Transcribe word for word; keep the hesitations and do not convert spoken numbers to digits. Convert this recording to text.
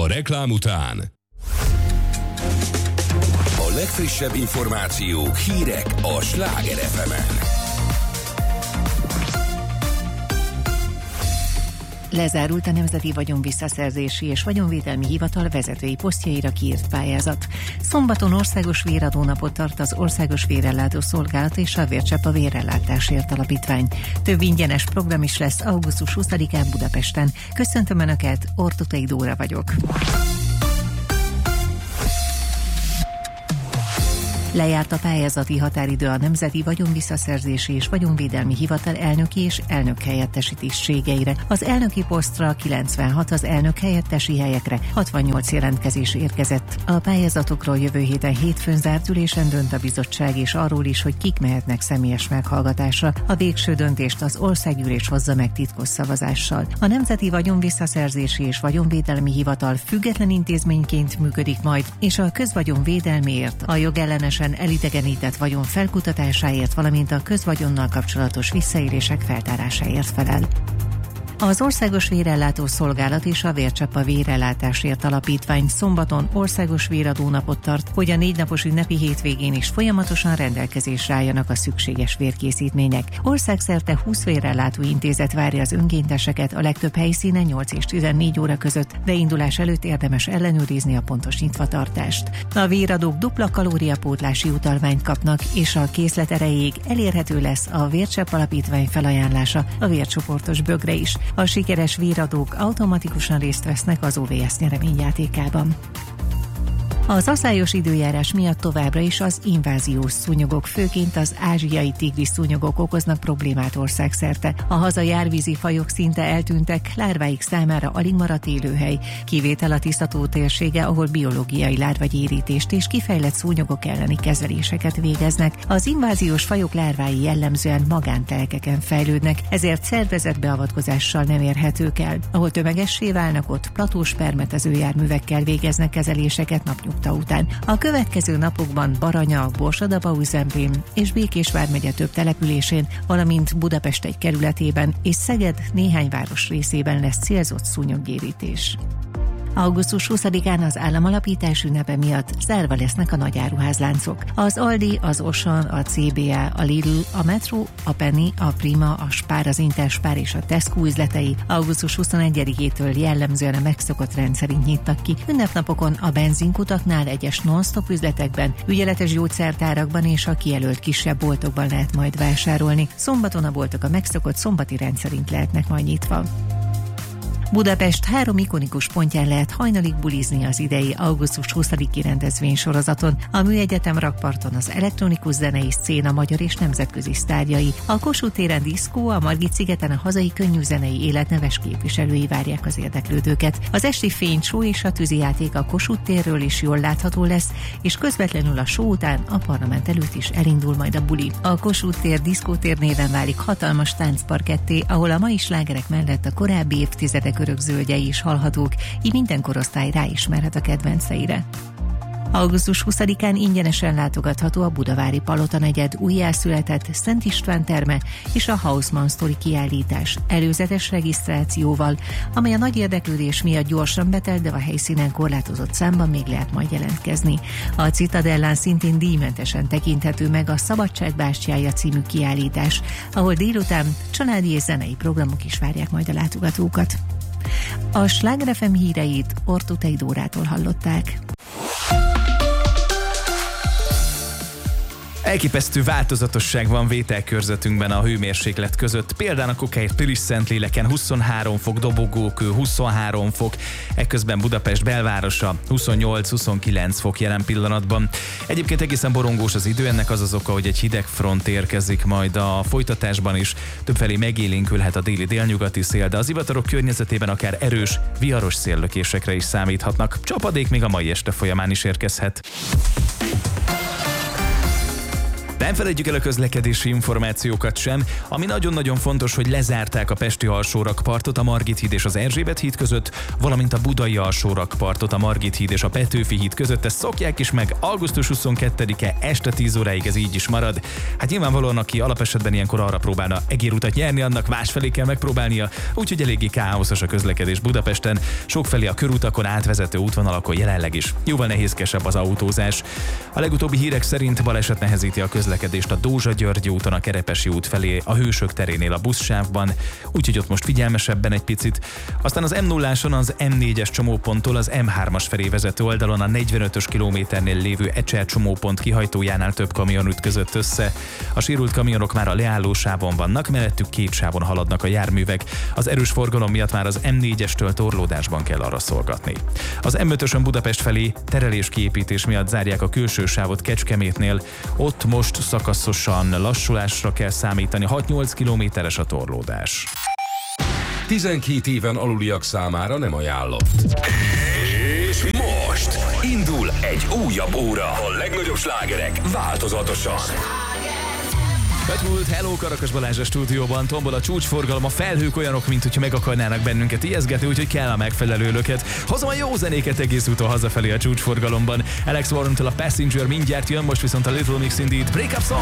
reklám után. A legfrissebb információk, hírek a Sláger ef emen. Lezárult a Nemzeti Vagyonvisszaszerzési és Vagyonvédelmi Hivatal vezetői posztjaira kiírt pályázat. Szombaton országos véradónapot tart az Országos Vérellátó Szolgálat és a Vércsepp Vérellátásért Alapítvány. Több ingyenes program is lesz augusztus huszadikán Budapesten. Köszöntöm Önöket, Ortutei Dóra vagyok. Lejárt a pályázati határidő a Nemzeti Vagyonvisszaszerzési és Vagyonvédelmi Hivatal elnöki és elnökhelyettesi tisztségeire. Az elnöki posztra kilencvenhat, az elnök helyettesi helyekre hatvannyolc jelentkezés érkezett. A pályázatokról jövő héten hétfőn zárt ülésen dönt a bizottság, és arról is, hogy kik mehetnek személyes meghallgatásra. A végső döntést az országgyűlés hozza meg titkos szavazással. A Nemzeti Vagyonvisszaszerzési és Vagyonvédelmi Hivatal független intézményként működik majd, és a közvagyon védelméért, a jogellenes elidegenített vagyon felkutatásáért, valamint a közvagyonnal kapcsolatos visszaélések feltárásáért felel. Az Országos Vérellátó Szolgálat és a Vércsepp Vérellátásért Alapítvány szombaton országos véradónapot tart, hogy a négy napos ünnepi hétvégén is folyamatosan rendelkezésre álljanak a szükséges vérkészítmények. Országszerte húsz vérellátó intézet várja az önkénteseket, a legtöbb helyszínen nyolc és tizennégy óra között, de indulás előtt érdemes ellenőrizni a pontos nyitvatartást. A véradók dupla kalóriapótlási utalványt kapnak, és a készlet erejéig elérhető lesz a Vércsepp Alapítvány felajánlása a vércsoportos bögre is. A sikeres véradók automatikusan részt vesznek az o vé es nyereményjátékában. Az aszályos időjárás miatt továbbra is az inváziós szúnyogok, főként az ázsiai tigris szúnyogok okoznak problémát országszerte. A hazai árvízi fajok szinte eltűntek, lárváik számára alig maradt élőhely. Kivétel a Tisztató térsége, ahol biológiai lárvagyérítést és kifejlett szúnyogok elleni kezeléseket végeznek. Az inváziós fajok lárvái jellemzően magántelkeken fejlődnek, ezért szervezetbeavatkozással nem érhetők el. Ahol tömegessé válnak, ott platós permetezőjárművekkel végeznek kezeléseket napnyugta után. A következő napokban Baranya, Borsod-Abaúj-Zemplén és Békés vármegye több településén, valamint Budapest egy kerületében és Szeged néhány város részében lesz célzott szúnyoggyérítés. augusztus huszadikán az államalapítás ünnepe miatt zárva lesznek a nagyáruházláncok. Az Aldi, az Auchan, a cé bé á, a Lidl, a Metro, a Penny, a Prima, a Spár, az Interspár és a Tesco üzletei augusztus huszonegyedikétől jellemzően a megszokott rendszerint nyitnak ki. Ünnepnapokon a benzinkutaknál, egyes non-stop üzletekben, ügyeletes gyógyszertárakban és a kijelölt kisebb boltokban lehet majd vásárolni. Szombaton a boltok a megszokott szombati rendszerint lehetnek majd nyitva. Budapest három ikonikus pontján lehet hajnalig bulizni az idei augusztus huszadiki rendezvény sorozaton. A Műegyetem rakparton az elektronikus zenei szcéna magyar és nemzetközi sztárjai, a Kossuth téren diszkó, a Margit-szigeten a hazai könnyűzenei élet neves képviselői várják az érdeklődőket. Az esti fényshow és a tűzijáték a Kossuth térről is jól látható lesz, és közvetlenül a show után a parlament előtt is elindul majd a buli. A Kossuth tér diszkótér néven válik hatalmas táncparketté, ahol a mai slágerek mellett a korábbi évtizedek örökzöldjei is hallhatók, így minden korosztály ráismerhet a kedvenceire. augusztus huszadikán ingyenesen látogatható a budavári Palota negyed újjászületett Szent István terme és a Hausmann Story kiállítás előzetes regisztrációval, amely a nagy érdeklődés miatt gyorsan betelt, de a helyszínen korlátozott számban még lehet majd jelentkezni. A Citadellán szintén díjmentesen tekinthető meg a Szabadság bástyája című kiállítás, ahol délután családi és zenei programok is várják majd a látogatókat. A Sláger ef em híreit Ortutei Dórától hallották. Elképesztő változatosság van vételkörzetünkben a hőmérséklet között. Például a Kokáért Pilis-Szentléleken huszonhárom fok, Dobogókő huszonhárom fok, ekközben Budapest belvárosa huszonnyolc-huszonkilenc fok jelen pillanatban. Egyébként egészen borongós az idő, ennek az az oka, hogy egy hideg front érkezik majd a folytatásban is. Többfelé megélénkülhet a déli délnyugati szél, de az zivatarok környezetében akár erős, viharos széllökésekre is számíthatnak. Csapadék még a mai este folyamán is érkezhet. Nem felejtjük el a közlekedési információkat sem, ami nagyon-nagyon fontos, hogy lezárták a pesti alsórakpartot a Margit híd és az Erzsébet híd között, valamint a budai alsórakpartot a Margit híd és a Petőfi híd között. Ezt szokják is meg, augusztus huszonkettedike este tíz óráig ez így is marad. Hát nyilvánvalóan, aki alapesetben ilyenkor arra próbálna egérutat nyerni, annak másfelé kell megpróbálnia, úgyhogy eléggé káoszos a közlekedés Budapesten, sokfelé a körutakon átvezető útvonalakon jelenleg is. Jóval nehézkesebb az autózás. A legutóbbi hírek szerint baleset nehezíti a közlekedést a Dózsa-Györgyi úton, a Kerepesi út felé, a Hősök terénél a buszsávban, úgyhogy ott most figyelmesebben egy picit. Aztán az M nulláson az M négyes csomóponttól az M hármas felé vezető oldalon a negyvenötös kilométernél lévő Ecser csomópont kihajtójánál több kamion ütközött össze. A sérült kamionok már a leállósávon vannak, mellettük két sávon haladnak a járművek. Az erős forgalom miatt már az M négyestől torlódásban kell arra szolgatni. Az M ötösön Budapest felé terelés-kiépítés miatt zárják a külső sávot Kecskemétnél. Ott most szakaszosan lassulásra kell számítani, hat-nyolc kilométeres a torlódás. tizenkét éven aluliak számára nem ajánlott. És most indul egy újabb óra. A legnagyobb slágerek változatosan. Betmúlt, hello, Karakas Balázs a stúdióban, tombol a csúcsforgalom, a felhők olyanok, mint hogyha meg akarnának bennünket ijeszgetni, úgyhogy kell a megfelelő löket. Hozom a jó zenéket egész úton hazafelé a csúcsforgalomban. Alex Warren-től a Passenger mindjárt jön, most viszont a Little Mix Indeed Break Up Song.